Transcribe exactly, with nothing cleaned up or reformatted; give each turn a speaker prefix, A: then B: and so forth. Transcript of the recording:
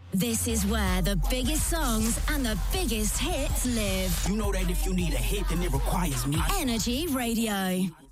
A: This is where the biggest songs and the biggest hits live.
B: You know that if you need a hit, then it requires me.
A: Energy Radio.